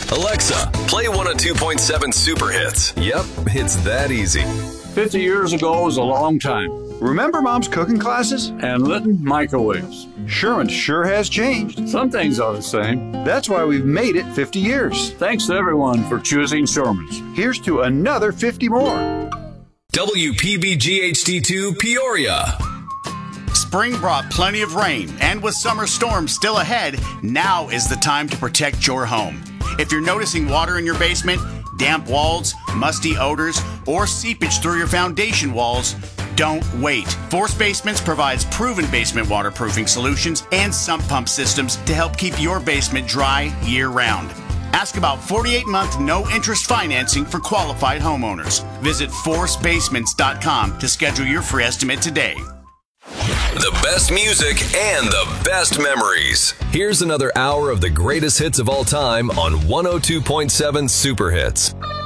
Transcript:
Alexa, play 102.7 Super Hits. Yep, it's that easy. 50 years ago was a long time. Remember Mom's cooking classes? And Litton microwaves. Sherman sure has changed. Some things are the same. That's why we've made it 50 years. Thanks to everyone for choosing Sherman's. Here's to another 50 more. WPBG-HD2 Peoria. Spring brought plenty of rain, and with summer storms still ahead, now is the time to protect your home. If you're noticing water in your basement, damp walls, musty odors, or seepage through your foundation walls, don't wait. Force Basements provides proven basement waterproofing solutions and sump pump systems to help keep your basement dry year-round. Ask about 48-month no-interest financing for qualified homeowners. Visit forcebasements.com to schedule your free estimate today. The best music and the best memories. Here's another hour of the greatest hits of all time on 102.7 Super Hits.